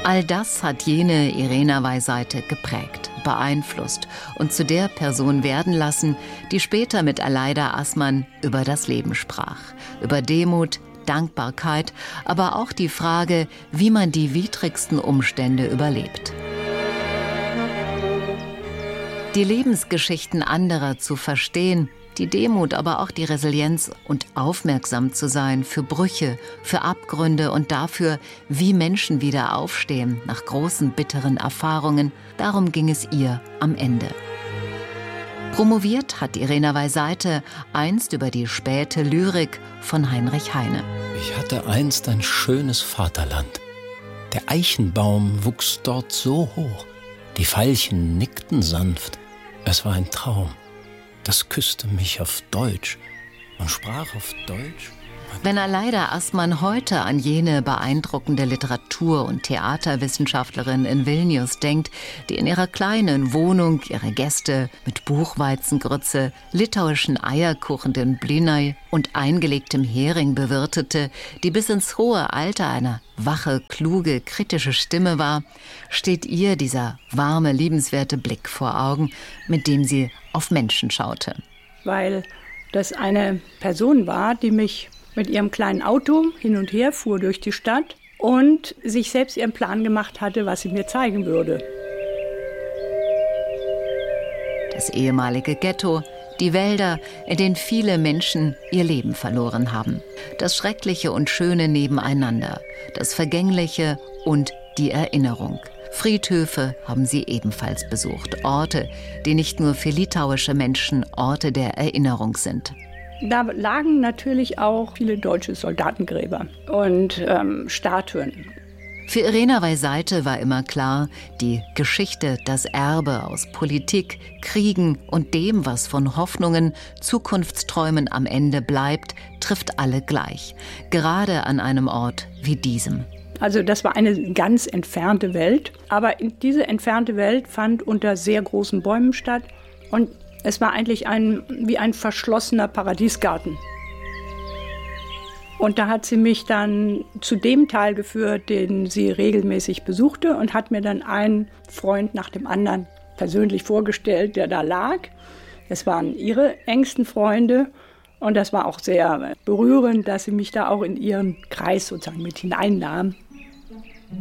All das hat jene Irena Weiseite geprägt, beeinflusst und zu der Person werden lassen, die später mit Aleida Assmann über das Leben sprach. Über Demut, Dankbarkeit, aber auch die Frage, wie man die widrigsten Umstände überlebt. Die Lebensgeschichten anderer zu verstehen, die Demut, aber auch die Resilienz und aufmerksam zu sein für Brüche, für Abgründe und dafür, wie Menschen wieder aufstehen nach großen, bitteren Erfahrungen, darum ging es ihr am Ende. Promoviert hat Irena Weiseite einst über die späte Lyrik von Heinrich Heine. Ich hatte einst ein schönes Vaterland. Der Eichenbaum wuchs dort so hoch. Die Veilchen nickten sanft. Es war ein Traum. Das küsste mich auf Deutsch und sprach auf Deutsch. Wenn Aleida Assmann heute an jene beeindruckende Literatur- und Theaterwissenschaftlerin in Vilnius denkt, die in ihrer kleinen Wohnung ihre Gäste mit Buchweizengrütze, litauischen Eierkuchen, den Blynai und eingelegtem Hering bewirtete, die bis ins hohe Alter eine wache, kluge, kritische Stimme war, steht ihr dieser warme, liebenswerte Blick vor Augen, mit dem sie auf Menschen schaute. Weil das eine Person war, die mich mit ihrem kleinen Auto hin und her fuhr durch die Stadt und sich selbst ihren Plan gemacht hatte, was sie mir zeigen würde. Das ehemalige Ghetto, die Wälder, in denen viele Menschen ihr Leben verloren haben. Das Schreckliche und Schöne nebeneinander, das Vergängliche und die Erinnerung. Friedhöfe haben sie ebenfalls besucht. Orte, die nicht nur für litauische Menschen Orte der Erinnerung sind. Da lagen natürlich auch viele deutsche Soldatengräber und Statuen. Für Irena Weiseite war immer klar, die Geschichte, das Erbe aus Politik, Kriegen und dem, was von Hoffnungen, Zukunftsträumen am Ende bleibt, trifft alle gleich. Gerade an einem Ort wie diesem. Also das war eine ganz entfernte Welt. Aber diese entfernte Welt fand unter sehr großen Bäumen statt. Und es war eigentlich wie ein verschlossener Paradiesgarten. Und da hat sie mich dann zu dem Teil geführt, den sie regelmäßig besuchte und hat mir dann einen Freund nach dem anderen persönlich vorgestellt, der da lag. Das waren ihre engsten Freunde und das war auch sehr berührend, dass sie mich da auch in ihren Kreis sozusagen mit hineinnahm.